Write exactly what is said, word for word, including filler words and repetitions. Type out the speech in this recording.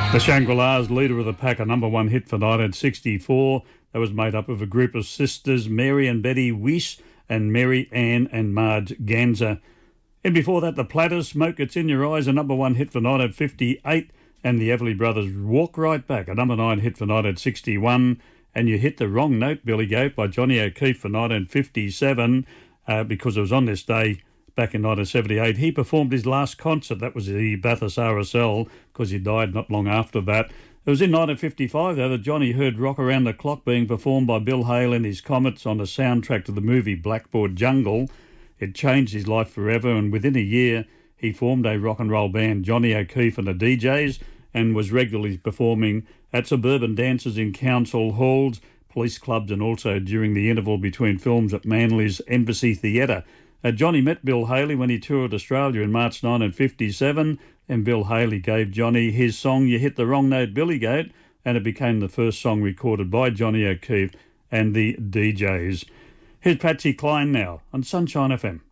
The Shangri-Las, leader of the pack, a number one hit for nineteen sixty-four. That was made up of a group of sisters, Mary and Betty Weiss and Mary Ann and Marge Ganser. And before that, the Platters, Smoke Gets in Your Eyes, a number one hit for nineteen fifty-eight. And the Everly Brothers, Walk Right Back, a number nine hit for nineteen sixty-one. And You Hit the Wrong Note, Billy Goat, by Johnny O'Keefe for nineteen fifty-seven, uh, because it was on this day back in nineteen seventy-eight. He performed his last concert. That was the Bathurst R S L, because he died not long after that. It was in nineteen fifty-five, though, that Johnny heard Rock Around the Clock being performed by Bill Hale and his Comets on the soundtrack to the movie Blackboard Jungle. It changed his life forever, and within a year he formed a rock and roll band, Johnny O'Keefe and the D Js, and was regularly performing at suburban dances in council halls, police clubs, and also during the interval between films at Manly's Embassy Theatre. Uh, Johnny met Bill Haley when he toured Australia in March nineteen fifty-seven, and Bill Haley gave Johnny his song You Hit the Wrong Note, Billy Goat, and it became the first song recorded by Johnny O'Keefe and the D Js. Here's Patsy Cline now on Sunshine F M.